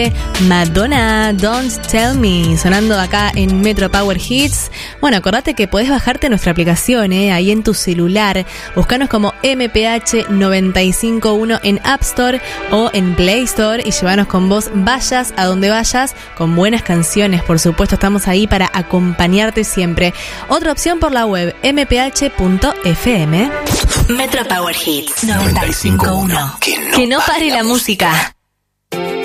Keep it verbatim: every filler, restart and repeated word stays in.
Madonna, Don't Tell Me, sonando acá en Metro Power Hits. Bueno, acordate que podés bajarte nuestra aplicación, eh, ahí en tu celular. Buscanos como M P H noventa y cinco punto uno en App Store o en Play Store y llevanos con vos, vayas a donde vayas, con buenas canciones, por supuesto, estamos ahí para acompañarte siempre. Otra opción por la web, m p h punto f m. Metro Power Hits noventa y cinco punto uno. Que no pare la música.